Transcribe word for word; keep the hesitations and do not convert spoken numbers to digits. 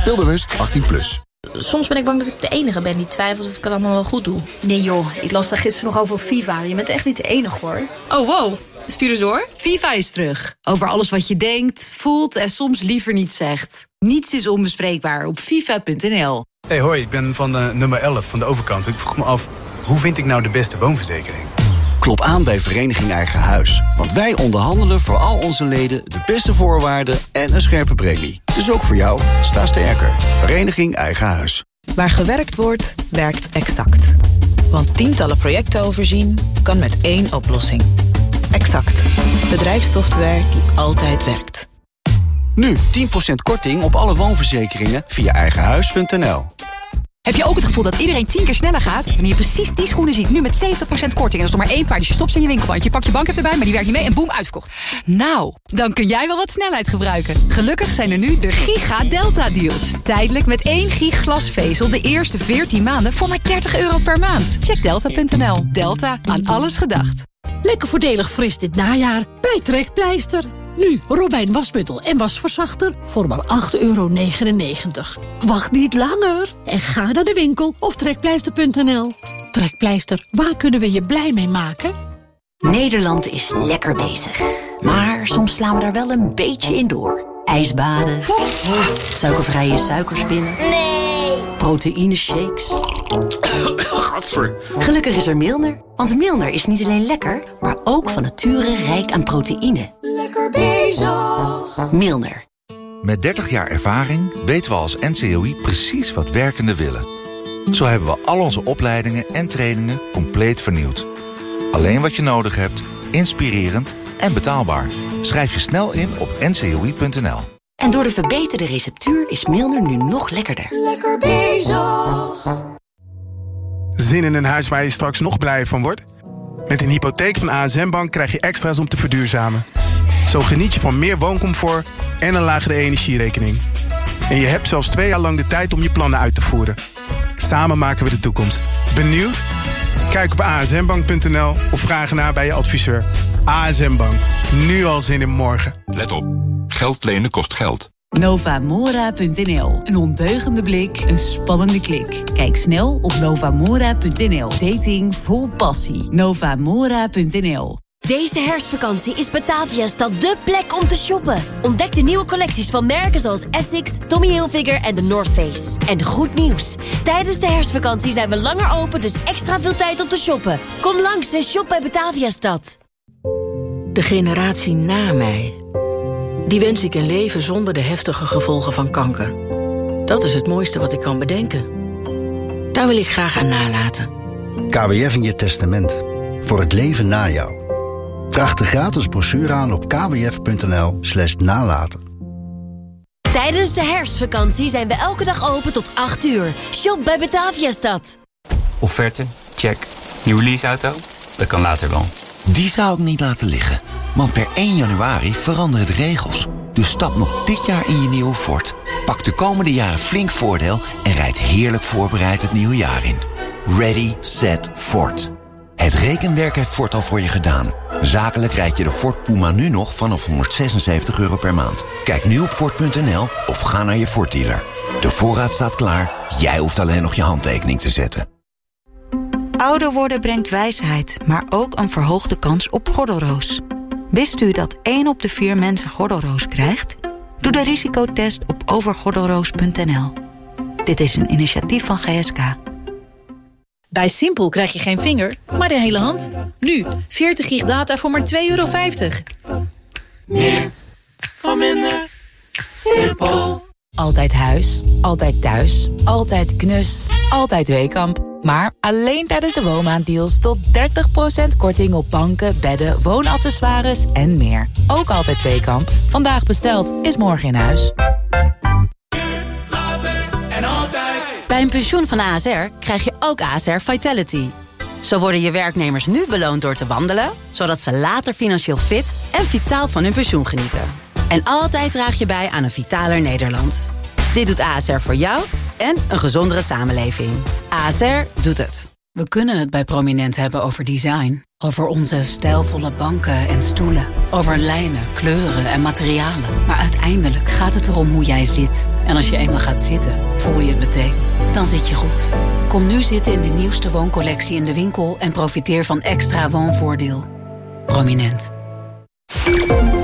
Speelbewust achttien plus. Soms ben ik bang dat ik de enige ben die twijfelt of ik het allemaal wel goed doe. Nee joh, ik las daar gisteren nog over FIFA. Je bent echt niet de enige hoor. Oh wow, stuur eens door. FIFA is terug. Over alles wat je denkt, voelt en soms liever niet zegt. Niets is onbespreekbaar op FIFA punt n l. Hey hoi, ik ben van de nummer elf van de overkant. Ik vroeg me af, hoe vind ik nou de beste woonverzekering? Klop aan bij Vereniging Eigen Huis. Want wij onderhandelen voor al onze leden de beste voorwaarden en een scherpe premie. Dus ook voor jou, sta sterker. Vereniging Eigen Huis. Waar gewerkt wordt, werkt Exact. Want tientallen projecten overzien kan met één oplossing. Exact. Bedrijfssoftware die altijd werkt. Nu tien procent korting op alle woonverzekeringen via eigenhuis punt n l. Heb je ook het gevoel dat iedereen tien keer sneller gaat? Wanneer je precies die schoenen ziet, nu met zeventig procent korting. En dat is nog maar één paar, dus je stopt ze in je winkelband. Je pakt je bank erbij, maar die werkt niet mee en boem, uitverkocht. Nou, dan kun jij wel wat snelheid gebruiken. Gelukkig zijn er nu de Giga Delta Deals. Tijdelijk met één gig glasvezel de eerste veertien maanden voor maar dertig euro per maand. Check delta punt n l. Delta, aan alles gedacht. Lekker voordelig fris dit najaar bij Trekpleister. Nu Robijn wasmiddel en wasverzachter voor maar acht euro negenennegentig. Wacht niet langer en ga naar de winkel of trekpleister punt n l. Trekpleister, waar kunnen we je blij mee maken? Nederland is lekker bezig. Maar soms slaan we daar wel een beetje in door. Ijsbaden. Suikervrije suikerspinnen. Nee. Proteïneshakes. Gadver. Gelukkig is er Milner. Want Milner is niet alleen lekker, maar ook van nature rijk aan proteïne. Lekker bezig. Milner. Met dertig jaar ervaring weten we als N C O I precies wat werkenden willen. Zo hebben we al onze opleidingen en trainingen compleet vernieuwd. Alleen wat je nodig hebt, inspirerend en betaalbaar. Schrijf je snel in op n c o i punt n l. En door de verbeterde receptuur is Milner nu nog lekkerder. Lekker bezig. Zin in een huis waar je straks nog blijer van wordt? Met een hypotheek van A S M Bank krijg je extra's om te verduurzamen. Zo geniet je van meer wooncomfort en een lagere energierekening. En je hebt zelfs twee jaar lang de tijd om je plannen uit te voeren. Samen maken we de toekomst. Benieuwd? Kijk op a s m bank punt n l of vraag ernaar bij je adviseur. A S M Bank. Nu al zin in morgen. Let op. Geld lenen kost geld. Novamora punt n l. Een ondeugende blik, een spannende klik. Kijk snel op novamora punt n l. Dating vol passie. Novamora punt n l. Deze herfstvakantie is Bataviastad dé plek om te shoppen. Ontdek de nieuwe collecties van merken zoals Essex, Tommy Hilfiger en The North Face. En goed nieuws. Tijdens de herfstvakantie zijn we langer open, dus extra veel tijd om te shoppen. Kom langs en shop bij Bataviastad. De generatie na mij. Die wens ik een leven zonder de heftige gevolgen van kanker. Dat is het mooiste wat ik kan bedenken. Daar wil ik graag aan nalaten. K W F in je testament. Voor het leven na jou. Vraag de gratis brochure aan op k w f punt n l slash nalaten. Tijdens de herfstvakantie zijn we elke dag open tot acht uur. Shop bij Bataviastad. Offerte? Check. Nieuwe leaseauto? Dat kan later wel. Die zou ik niet laten liggen. Want per één januari veranderen de regels. Dus stap nog dit jaar in je nieuwe Ford. Pak de komende jaren flink voordeel en rijd heerlijk voorbereid het nieuwe jaar in. Ready, set, Ford. Het rekenwerk heeft Ford al voor je gedaan. Zakelijk rijd je de Ford Puma nu nog vanaf honderdzesenzeventig euro per maand. Kijk nu op Ford punt n l of ga naar je Ford dealer. De voorraad staat klaar, jij hoeft alleen nog je handtekening te zetten. Ouder worden brengt wijsheid, maar ook een verhoogde kans op gordelroos. Wist u dat één op de vier mensen gordelroos krijgt? Doe de risicotest op overgordelroos punt n l. Dit is een initiatief van G S K. Bij Simpel krijg je geen vinger, maar de hele hand. Nu, veertig gig data voor maar twee euro vijftig. Meer van minder. Simpel. Altijd huis, altijd thuis, altijd knus, altijd Weekamp. Maar alleen tijdens de woonmaanddeals tot dertig procent korting op banken, bedden, woonaccessoires en meer. Ook altijd Weekamp. Vandaag besteld is morgen in huis. Bij een pensioen van A S R krijg je ook A S R Vitality. Zo worden je werknemers nu beloond door te wandelen, zodat ze later financieel fit en vitaal van hun pensioen genieten. En altijd draag je bij aan een vitaler Nederland. Dit doet A S R voor jou en een gezondere samenleving. A S R doet het. We kunnen het bij Prominent hebben over design. Over onze stijlvolle banken en stoelen. Over lijnen, kleuren en materialen. Maar uiteindelijk gaat het erom hoe jij zit. En als je eenmaal gaat zitten, voel je het meteen. Dan zit je goed. Kom nu zitten in de nieuwste wooncollectie in de winkel... en profiteer van extra woonvoordeel. Prominent.